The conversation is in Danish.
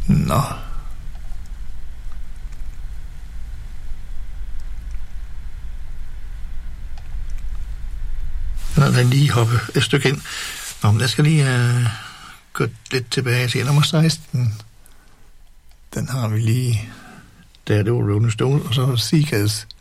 Nå. Lad den lige hoppe et stykke ind. Nå, men jeg skal lige gå lidt tilbage til nummer 16. Den har vi lige. Der er det Rolling Stone, og så Seekers.